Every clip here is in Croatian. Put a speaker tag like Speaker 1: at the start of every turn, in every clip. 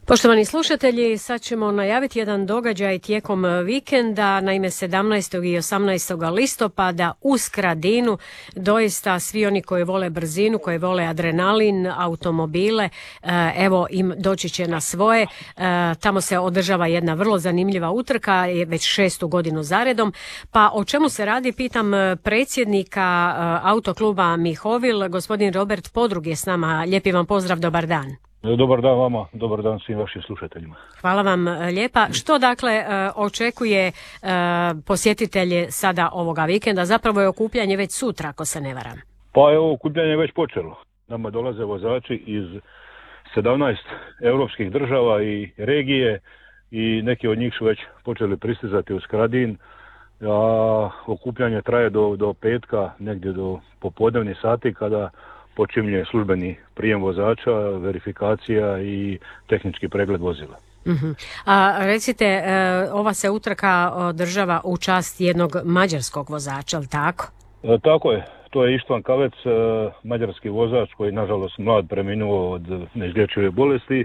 Speaker 1: Poštovani slušatelji, sad ćemo najaviti jedan događaj tijekom vikenda, naime 17. i 18. listopada u Skradinu. Doista svi oni koji vole brzinu, koji vole adrenalin, automobile, evo im doći će na svoje. Tamo se održava jedna vrlo zanimljiva utrka, je već 6. godinu zaredom. Pa o čemu se radi, pitam predsjednika autokluba Mihovil, gospodin Robert Podrug je s nama. Lijepi vam pozdrav, dobar dan.
Speaker 2: Dobar dan vama, dobar dan svim vašim slušateljima.
Speaker 1: Hvala vam lijepa. Što dakle očekuje posjetitelje sada ovoga vikenda? Zapravo je okupljanje već sutra, ako se ne varam.
Speaker 2: Pa evo, okupljanje je već počelo. Nama dolaze vozači iz 17 europskih država i regije i neki od njih su već počeli pristizati u Skradin. Okupljanje traje do petka, negdje do popodnevnih sati kada počinje službeni prijem vozača, verifikacija i tehnički pregled vozila.
Speaker 1: Uh-huh. A recite, ova se utrka održava u čast jednog mađarskog vozača, ali tako?
Speaker 2: Tako je, to je Ištvan Kavec, mađarski vozač koji nažalost mlad preminuo od neizlječive bolesti.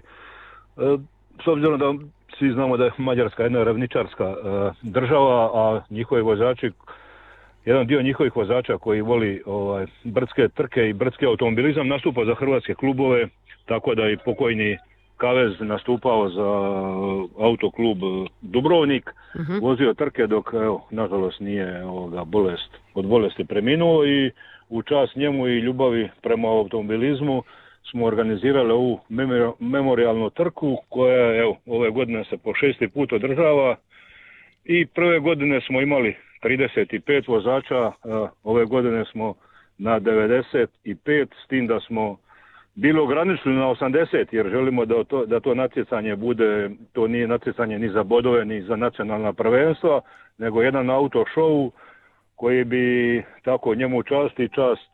Speaker 2: S obzirom da svi znamo da je Mađarska jedna ravničarska država, a njihovi vozači, jedan dio njihovih vozača koji voli brdske trke i brdski automobilizam nastupa za hrvatske klubove, tako da je pokojni Kavez nastupao za autoklub Dubrovnik, vozio trke dok nažalost nije od bolesti preminuo i u čast njemu i ljubavi prema automobilizmu smo organizirali ovu memorijalnu trku koja ove godine se po 6. put održava i prve godine smo imali 35 vozača, ove godine smo na 95, s tim da smo bili ograničili na 80 jer želimo da to natjecanje bude, to nije natjecanje ni za bodove ni za nacionalna prvenstva, nego jedan auto show koji bi tako njemu čast i čast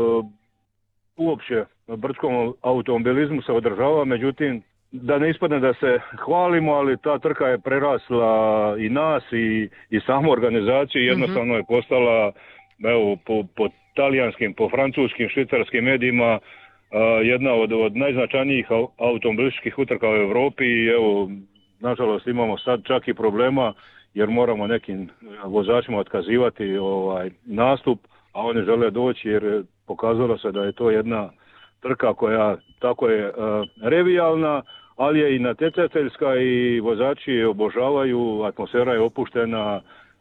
Speaker 2: uopće brdskom automobilizmu se održava, međutim da ne ispadne da se hvalimo, ali ta trka je prerasla i nas i samu organizaciju, jednostavno je postala po talijanskim, po francuskim, švicarskim medijima jedna od najznačajnijih automobilističkih utrka u Europi i nažalost imamo sad čak i problema jer moramo nekim vozačima otkazivati nastup, a oni žele doći jer pokazalo se da je to jedna trka koja tako je revijalna, ali je i natjecateljska i vozači je obožavaju, atmosfera je opuštena,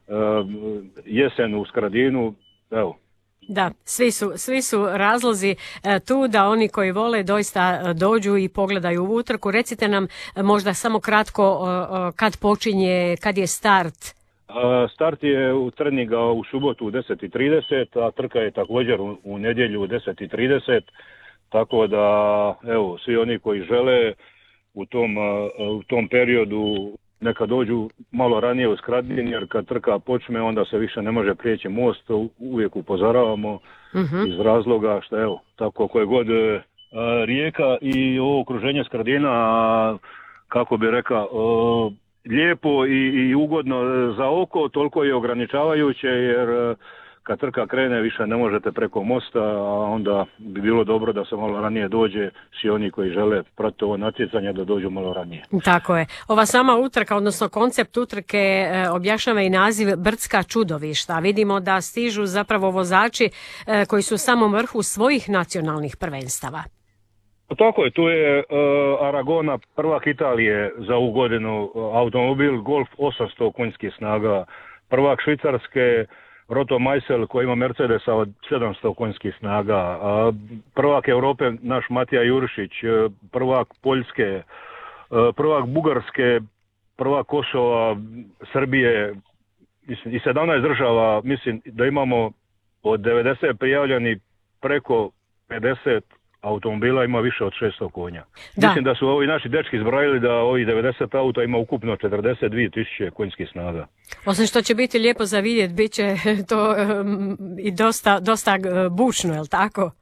Speaker 2: jesen u Skradinu,
Speaker 1: Da, svi su razlozi tu da oni koji vole doista dođu i pogledaju u utrku. Recite nam možda samo kratko kad počinje, kad je start?
Speaker 2: Start je u Trniga u subotu u 10:30, a trka je također u nedjelju u 10:30. Tako da, svi oni koji žele u tom periodu neka dođu malo ranije u Skradin, jer kad trka počne onda se više ne može prijeći most, uvijek upozoravamo iz razloga što tako koje god rijeka i ovo okruženje Skradina, kako bi rekao, lijepo i ugodno za oko, toliko je ograničavajuće jer kad trka krene više ne možete preko mosta, a onda bi bilo dobro da se malo ranije dođe, svi oni koji žele pratiti ovo natjecanje da dođu malo ranije.
Speaker 1: Tako je. Ova sama utrka, odnosno koncept utrke objašnjava i naziv Brdska čudovišta. Vidimo da stižu zapravo vozači koji su u samom vrhu svojih nacionalnih prvenstava.
Speaker 2: Tako je, tu je Aragona, prvak Italije za ovu godinu, automobil Golf 800 konjskih snaga, prvak Švicarske Roto Majsel koji ima Mercedesa od 700 konjskih snaga, prvak Europe naš Matija Jurišić, prvak Poljske, prvak Bugarske, prvak Kosova, Srbije i 17 država, mislim da imamo od 90 prijavljeni preko 50 automobila ima više od 600 konja. Da. Mislim da su ovi naši dečki zbrojili da ovih 90 auta ima ukupno 42.000 konjskih snaga.
Speaker 1: Osim što će biti lijepo za vidjeti, bit će to i dosta bučno, je li tako?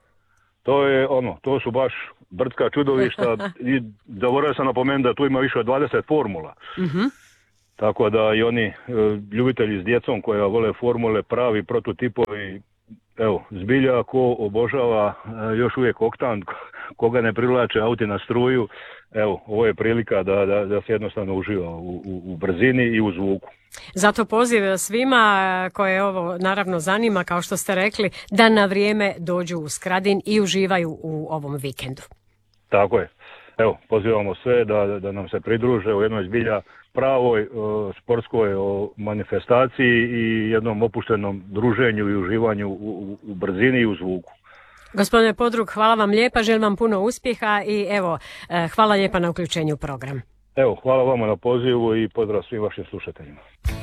Speaker 2: To su baš brdska čudovišta i zaboravio sam napomenuti da tu ima više od 20 formula. Tako da i oni ljubitelji s djecom koja vole formule, pravi prototipovi, evo, zbilja ko obožava još uvijek oktan, koga ne privlače auti na struju, evo, ovo je prilika da se jednostavno uživa u brzini i u zvuku.
Speaker 1: Zato poziv svima koje ovo naravno zanima, kao što ste rekli, da na vrijeme dođu u Skradin i uživaju u ovom vikendu.
Speaker 2: Tako je. Evo, pozivamo sve da nam se pridruže u jednoj zbilja pravoj sportskoj manifestaciji i jednom opuštenom druženju i uživanju u brzini i u zvuku.
Speaker 1: Gospodine Podrug, hvala vam lijepa, želim vam puno uspjeha i evo, hvala lijepa na uključenju u program.
Speaker 2: Evo, hvala vama na pozivu i pozdrav svim vašim slušateljima.